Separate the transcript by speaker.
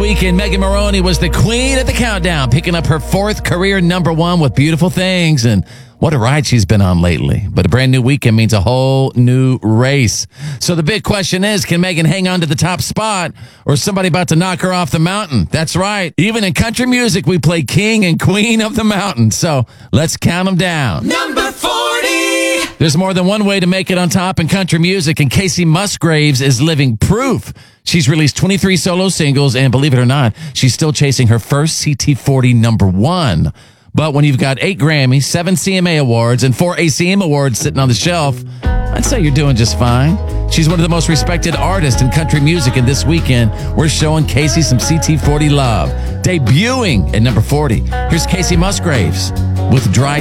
Speaker 1: weekend, Megan Moroney was the queen at the countdown, picking up her 4th career #1 with Beautiful Things. And what a ride she's been on lately. But a brand new weekend means a whole new race. So the big question is, can Megan hang on to the top spot, or is somebody about to knock her off the mountain? That's right. Even in country music, we play king and queen of the mountain. So let's count them down.
Speaker 2: Number 40.
Speaker 1: There's more than one way to make it on top in country music, and Casey Musgraves is living proof. She's released 23 solo singles, and believe it or not, she's still chasing her first CT40 #1. But when you've got 8 Grammys, 7 CMA Awards, and 4 ACM Awards sitting on the shelf, I'd say you're doing just fine. She's one of the most respected artists in country music, and this weekend, we're showing Casey some CT40 love. Debuting at number 40, here's Casey Musgraves with Dry